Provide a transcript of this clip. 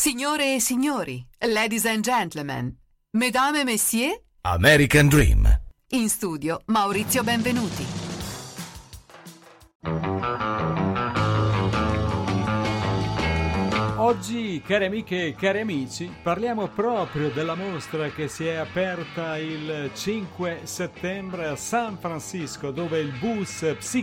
Signore e signori, ladies and gentlemen, mesdames et messieurs, American Dream. in studio Maurizio Benvenuti. Oggi, cari amiche e cari amici, parliamo proprio della mostra che si è aperta il 5 settembre a San Francisco, dove il bus